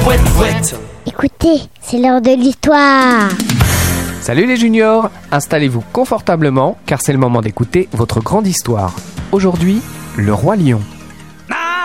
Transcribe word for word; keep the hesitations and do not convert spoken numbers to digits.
Alouette, ouette. Écoutez, c'est l'heure de l'histoire. Salut les juniors, installez-vous confortablement car c'est le moment d'écouter votre grande histoire. Aujourd'hui, le roi lion.